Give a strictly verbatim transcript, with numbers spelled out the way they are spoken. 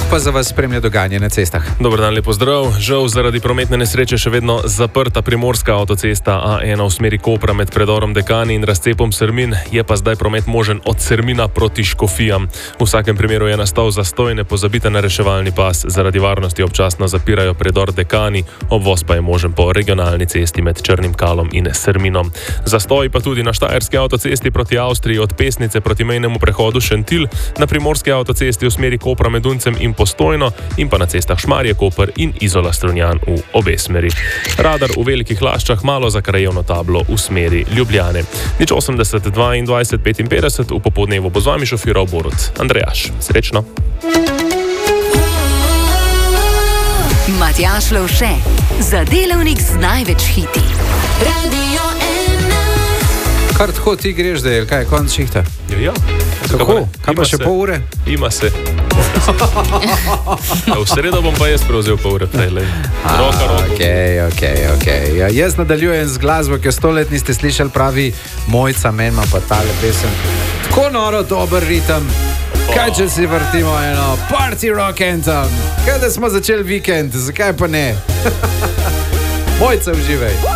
pa za vas spremlja dogajanje na cestah. Dober dan, lepo zdrav. Žal zaradi prometne nesreče še vedno zaprta primorska avtocesta A ena v smeri Kopra med predorom Dekani in razcepom Srmin, je pa zdaj promet možen od Srmina proti Škofijam. V vsakem primeru je nastal zastoj, ne pozabite na reševalni pas. Zaradi varnosti občasno zapirajo predor Dekani, obvoz pa je možen po regionalni cesti med Črnim Kalom in Srminom. Zastoj pa tudi na štajerski avtocesti proti Avstriji od Pesnice proti mejnemu prehodu Šentilj, na primorski avtocesti v smeri Kopra med Uncem in Postojno in pa na cestah Šmarje, Koper in Izola Strunjan v obe smeri. Radar v Velikih Laščah malo za krajevno tablo v smeri Ljubljane. Nič osemdeset dvaindvajset petinpetdeset, v popoldnevu bo z vami šofiral Borut Andrejaš. Srečno! Matjaž Lovše, za delavnik z največ hiti. Radio ena. Kar tako ti greš zdaj, kaj je konc šihta? Ja, ja. Kako? Kaj pa še pol ure? Ima se. V sredo bom pa jaz prevzel pol ure prej. Roka, roka. Ok, ok, ok. Ja, jaz nadaljujem z glasbo, ki jo sto let niste slišali, pravi Mojca, men ima pa tale pesem. Tako noro dober ritem. Kaj če si vrtimo eno party rock anthem? Kaj da smo začeli vikend, zakaj pa ne? Mojca, uživaj.